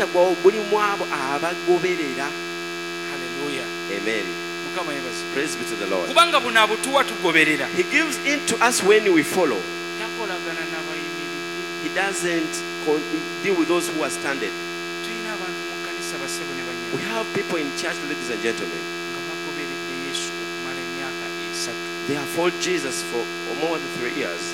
n'atagwawo buli mu abo abagoberera. Hallelujah. Amen. Mukama yebazi. Praise be to the Lord. Kubanga buno abutuwa tugoberera. He gives in to us when we follow. Takolagana n'abayimiridde. He doesn't deal with those who are standing. Tulina abantu mu kkanisa basebo ne banyama. We have people in church, ladies and gentlemen. Nga bagoberedde Yesu okumala emyaka 3. They have followed Jesus for more than 3 years.